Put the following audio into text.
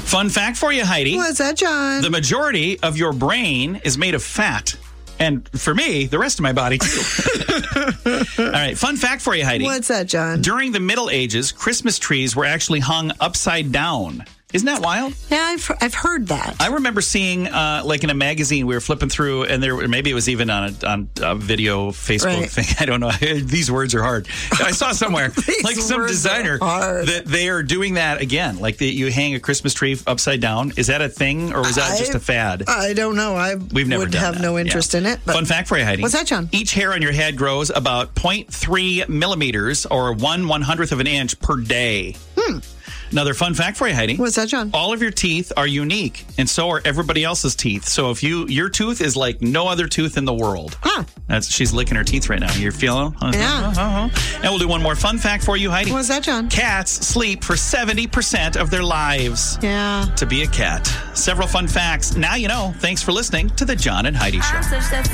Fun fact for you, Heidi. What's that, John? The majority of your brain is made of fat. And for me, the rest of my body, too. All right, fun fact for you, Heidi. What's that, John? During the Middle Ages, Christmas trees were actually hung upside down. Isn't that wild? Yeah, I've heard that. I remember seeing, like in a magazine, we were flipping through, and maybe it was even on a video Facebook thing. I don't know. These words are hard. I saw somewhere, like some designer, that they are doing that again. Like you hang a Christmas tree upside down. Is that a thing, or was that just a fad? I don't know. We've never would done have that. no interest in it. But fun fact for you, Heidi. What's that, John? Each hair on your head grows about 0.3 millimeters, or 1/100th of an inch per day. Another fun fact for you, Heidi. What's that, John? All of your teeth are unique, and so are everybody else's teeth. So if your tooth is like no other tooth in the world. Huh. She's licking her teeth right now. You're feeling? Yeah. And we'll do one more fun fact for you, Heidi. What's that, John? Cats sleep for 70% of their lives. Yeah. To be a cat. Several fun facts. Now you know. Thanks for listening to the John and Heidi Show.